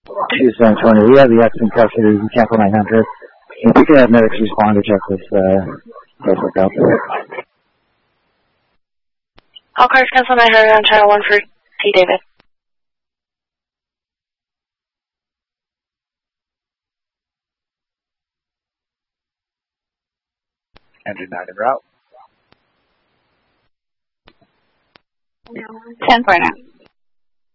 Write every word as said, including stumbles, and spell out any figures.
two San Antonio, we have the accident calculator, we cancel nine hundred. If we can have medics respond to check this, uh, check this out. All cars cancel nine hundred on channel one for T. David. Engine nine en route. ten four now.